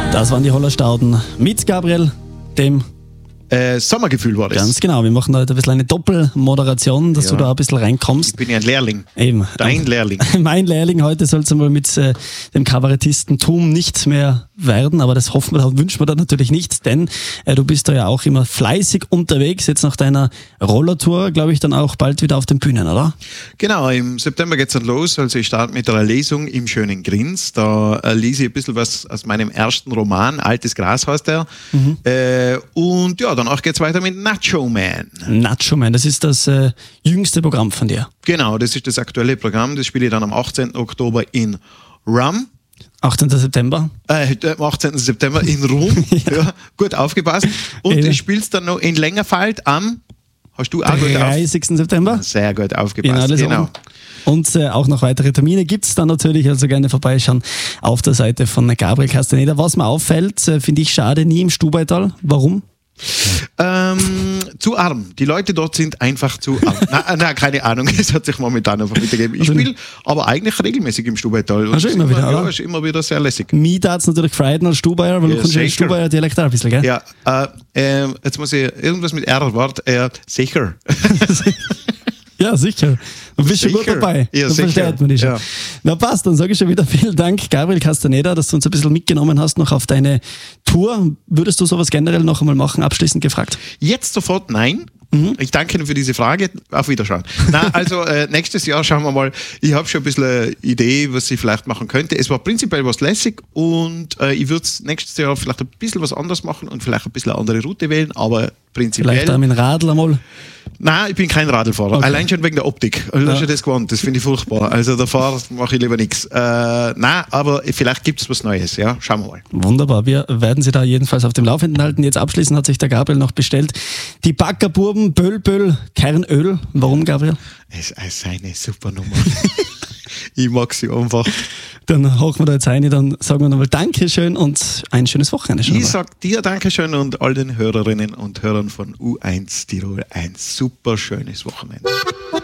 Das waren die Hollerstauden mit Gabriel, dem Sommergefühl war das. Ganz genau, wir machen heute ein bisschen eine Doppelmoderation, dass du da ein bisschen reinkommst. Ich bin ja ein Lehrling. Eben. Dein Lehrling. Mein Lehrling. Heute soll es mal mit dem Kabarettistentum nicht mehr werden, aber das hoffen wir und wünschen wir da natürlich nicht, denn du bist da ja auch immer fleißig unterwegs, jetzt nach deiner Rollertour, glaube ich, dann auch bald wieder auf den Bühnen, oder? Genau, im September geht es dann los, also ich starte mit einer Lesung im schönen Grins, da lese ich ein bisschen was aus meinem ersten Roman, Altes Gras heißt der, und ja, danach geht es weiter mit Nacho Man. Nacho Man, das ist das jüngste Programm von dir. Genau, das ist das aktuelle Programm, das spiele ich dann am 18. Oktober in Rum. 18. September? Am 18. September in Rum. Ja, gut aufgepasst. Und ich spiele es dann noch in Längerfeld am, hast du auch 30. September? Sehr gut aufgepasst, genau. Und auch noch weitere Termine gibt es dann natürlich, also gerne vorbeischauen auf der Seite von Gabriel Castaneda. Was mir auffällt, finde ich schade, nie im Stubaital. Warum? Zu arm. Die Leute dort sind einfach zu arm. Nein, keine Ahnung. Es hat sich momentan einfach wiedergegeben. Ich spiele aber eigentlich regelmäßig im Stubaital. Also immer wieder, oder? Ja, ist immer wieder sehr lässig. Mich hat es natürlich gefreut als Stubaier, weil du kommst ja in Stubaier Dialekt auch ein bisschen, gell? Ja, jetzt muss ich irgendwas mit R-Wort. Sicher. Ja, sicher. Du bist schon gut dabei. Ja, dann sicher. Versteht man dich schon. Ja. Na passt, dann sage ich schon wieder vielen Dank, Gabriel Castaneda, dass du uns ein bisschen mitgenommen hast noch auf deine Tour. Würdest du sowas generell noch einmal machen, abschließend gefragt? Jetzt sofort nein. Ich danke Ihnen für diese Frage. Auf Wiederschauen. Na, also nächstes Jahr schauen wir mal. Ich habe schon ein bisschen eine Idee, was ich vielleicht machen könnte. Es war prinzipiell was lässig und ich würde nächstes Jahr vielleicht ein bisschen was anderes machen und vielleicht ein bisschen eine andere Route wählen, aber prinzipiell... Vielleicht auch mit dem Radl einmal? Nein, ich bin kein Radlfahrer. Okay. Allein schon wegen der Optik. Ich habe schon das gewohnt. Das finde ich furchtbar. Also da mache ich lieber nichts. Nein, aber vielleicht gibt es was Neues. Ja, schauen wir mal. Wunderbar. Wir werden Sie da jedenfalls auf dem Laufenden halten. Jetzt abschließend hat sich der Gabriel noch bestellt. Die Backerburben, Böll, Kernöl. Warum, Gabriel? Es ist eine super Nummer. Ich mag sie einfach. Dann hochen wir da jetzt rein, dann sagen wir nochmal Dankeschön und ein schönes Wochenende schon. Ich sage dir Dankeschön und all den Hörerinnen und Hörern von U1 Tirol ein super schönes Wochenende.